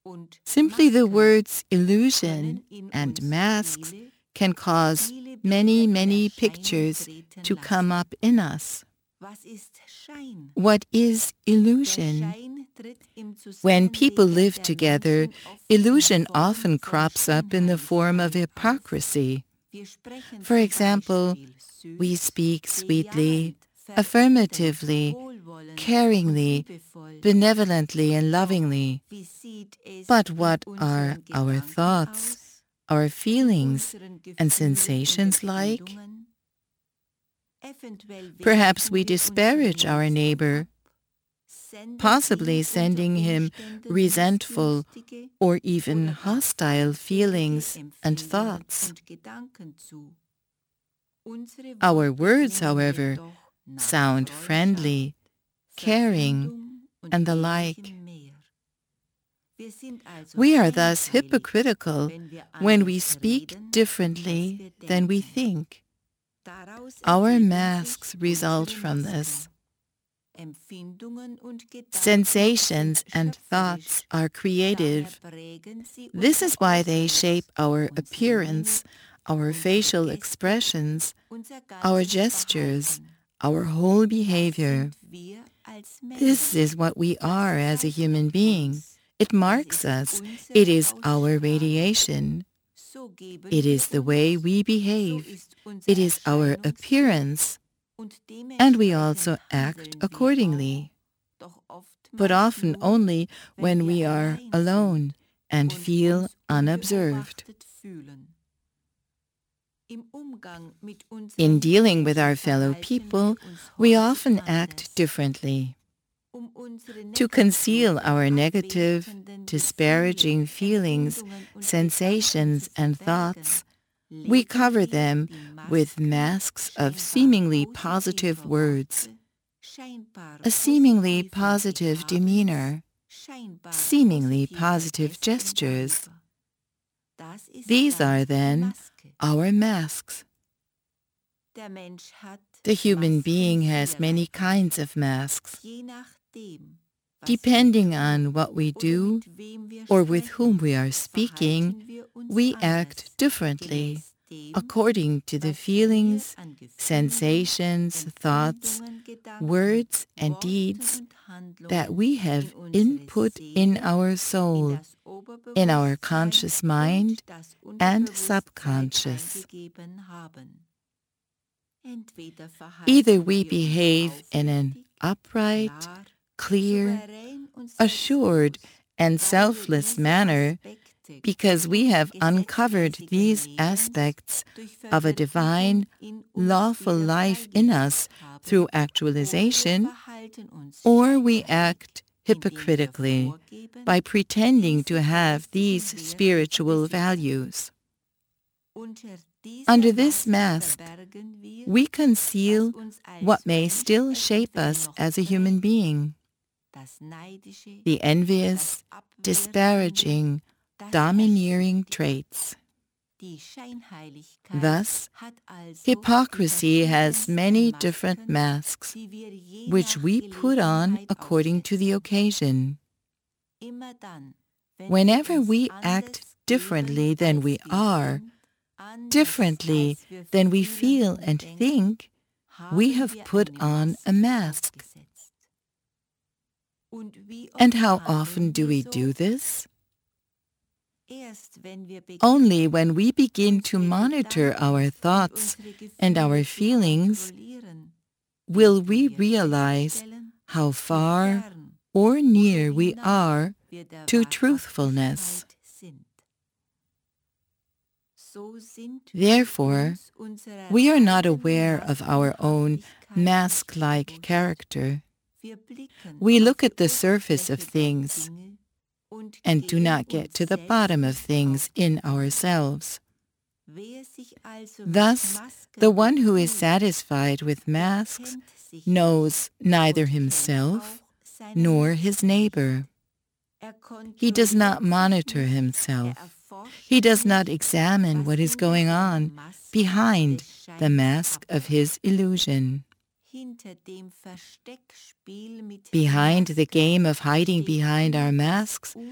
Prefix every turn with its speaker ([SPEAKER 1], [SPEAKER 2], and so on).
[SPEAKER 1] Simply the words illusion and masks can cause many, many pictures to come up in us. What is illusion? When people live together, illusion often crops up in the form of hypocrisy. For example, we speak sweetly, affirmatively, caringly, benevolently, and lovingly. But what are our thoughts, our feelings, and sensations like? Perhaps we disparage our neighbor, possibly sending him resentful or even hostile feelings and thoughts. Our words, however, sound friendly, caring, and the like. We are thus hypocritical when we speak differently than we think. Our masks result from this. Sensations and thoughts are creative. This is why they shape our appearance, our facial expressions, our gestures, our whole behavior. This is what we are as a human being. It marks us. It is our radiation. It is the way we behave. It is our appearance. And we also act accordingly. But often only when we are alone and feel unobserved. In dealing with our fellow people, we often act differently. To conceal our negative, disparaging feelings, sensations, and thoughts, we cover them with masks of seemingly positive words, a seemingly positive demeanor, seemingly positive gestures. These are then our masks. The human being has many kinds of masks. Depending on what we do or with whom we are speaking, we act differently according to the feelings, sensations, thoughts, words, and deeds that we have input in our soul, in our conscious mind and subconscious. Either we behave in an upright, clear, assured, and selfless manner because we have uncovered these aspects of a divine, lawful life in us through actualization, or we act hypocritically by pretending to have these spiritual values. Under this mask, we conceal what may still shape us as a human being. The envious, disparaging, domineering traits. Thus, hypocrisy has many different masks, which we put on according to the occasion. Whenever we act differently than we are, differently than we feel and think, we have put on a mask. And how often do we do this? Only when we begin to monitor our thoughts and our feelings will we realize how far or near we are to truthfulness. Therefore, we are not aware of our own mask-like character. We look at the surface of things and do not get to the bottom of things in ourselves. Thus, the one who is satisfied with masks knows neither himself nor his neighbor. He does not monitor himself. He does not examine what is going on behind the mask of his illusion. Behind the game of hiding behind our masks